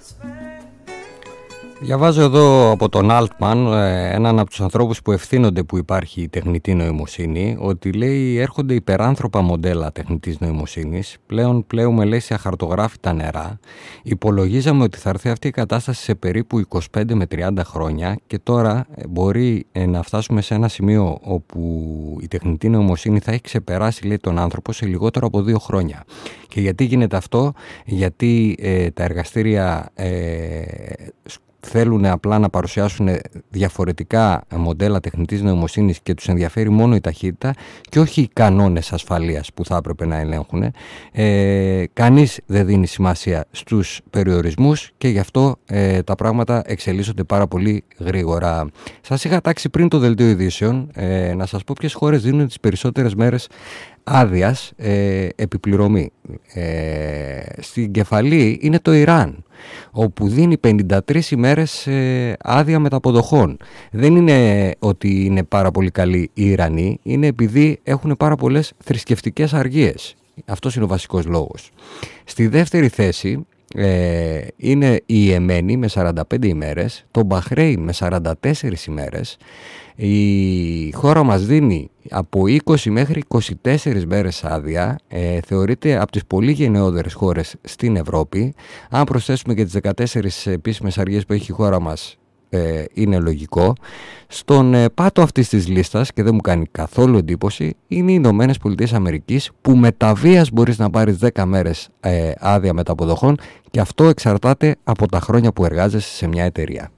Διαβάζω εδώ από τον Altman, έναν από τους ανθρώπους που ευθύνονται που υπάρχει η τεχνητή νοημοσύνη, ότι λέει έρχονται υπεράνθρωπα μοντέλα τεχνητής νοημοσύνης, πλέον πλέουμε λέει σε αχαρτογράφητα νερά, υπολογίζαμε ότι θα έρθει αυτή η κατάσταση σε περίπου 25 με 30 χρόνια και τώρα μπορεί να φτάσουμε σε ένα σημείο όπου η τεχνητή νοημοσύνη θα έχει ξεπεράσει λέει τον άνθρωπο σε λιγότερο από 2 χρόνια. Και γιατί γίνεται αυτό? Γιατί τα εργαστήρια θέλουν απλά να παρουσιάσουν διαφορετικά μοντέλα τεχνητής νοημοσύνης και τους ενδιαφέρει μόνο η ταχύτητα και όχι οι κανόνες ασφαλείας που θα έπρεπε να ελέγχουν. Κανείς δεν δίνει σημασία στους περιορισμούς και γι' αυτό τα πράγματα εξελίσσονται πάρα πολύ γρήγορα. Σας είχα τάξει πριν το δελτίο ειδήσεων να σας πω ποιες χώρες δίνουν τις περισσότερες μέρες άδειας επιπληρωμή. Στην κεφαλή είναι το Ιράν, όπου δίνει 53 ημέρες άδεια μεταποδοχών. Δεν είναι ότι είναι πάρα πολύ καλοί οι Ιρανοί, είναι επειδή έχουν πάρα πολλές θρησκευτικές αργίες. Αυτός είναι ο βασικός λόγος. Στη δεύτερη θέση είναι η Ιεμένη με 45 ημέρες, το Μπαχρέιν με 44 ημέρες. Η χώρα μας δίνει από 20 μέχρι 24 μέρες άδεια, θεωρείται από τις πολύ γενναιόδερες χώρες στην Ευρώπη. Αν προσθέσουμε και τις 14 επίσημες αργίες που έχει η χώρα μας, είναι λογικό. Στον πάτο αυτής της λίστας, και δεν μου κάνει καθόλου εντύπωση, είναι οι Ηνωμένες Πολιτείες Αμερικής, που με τα βίας μπορείς να πάρεις 10 μέρες άδεια μεταποδοχών, και αυτό εξαρτάται από τα χρόνια που εργάζεσαι σε μια εταιρεία.